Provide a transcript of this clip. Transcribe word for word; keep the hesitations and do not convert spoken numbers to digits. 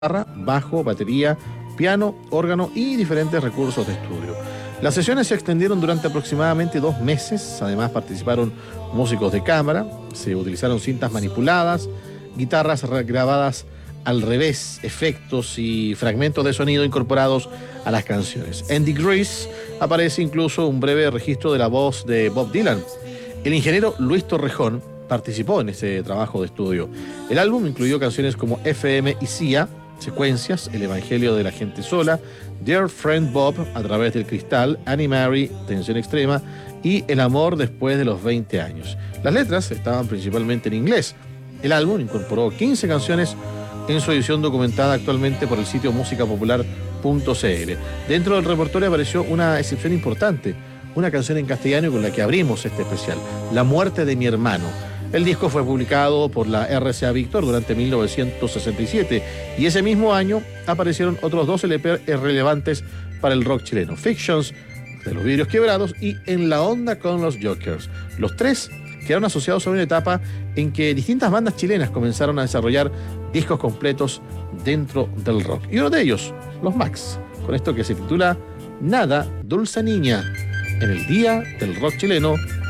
guitarra, bajo, batería, piano, órgano y diferentes recursos de estudio. Las sesiones se extendieron durante aproximadamente dos meses, además participaron músicos de cámara, se utilizaron cintas manipuladas, guitarras grabadas al revés, efectos y fragmentos de sonido incorporados a las canciones. En Degrees aparece incluso un breve registro de la voz de Bob Dylan. El ingeniero Luis Torrejón participó en ese trabajo de estudio. El álbum incluyó canciones como F M y Sia, Secuencias, El Evangelio de la Gente Sola, Dear Friend Bob, A Través del Cristal, Annie Mary, Tensión Extrema y El Amor Después de los veinte años. Las letras estaban principalmente en inglés. El álbum incorporó quince canciones en su edición documentada actualmente por el sitio música popular punto c l. Dentro del repertorio apareció una excepción importante, una canción en castellano con la que abrimos este especial, La muerte de mi hermano. El disco fue publicado por la R C A Víctor durante mil novecientos sesenta y siete y ese mismo año aparecieron otros dos L P relevantes para el rock chileno, Fictions, de los Vidrios Quebrados, y En la Onda con los Jokers. Los tres quedaron asociados a una etapa en que distintas bandas chilenas comenzaron a desarrollar discos completos dentro del rock. Y uno de ellos, los Max, con esto que se titula Nada, Dulce Niña, en el Día del Rock Chileno